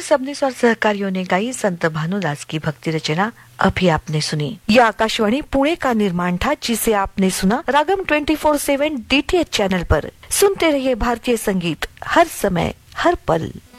सबनीस और सहकारियों ने गाई संत भानुदास की भक्ति रचना अभी आपने सुनी। यह आकाशवाणी पुणे का निर्माण था, जिसे आपने सुना रागम 24/7 DTH चैनल पर। सुनते रहिए भारतीय संगीत, हर समय हर पल।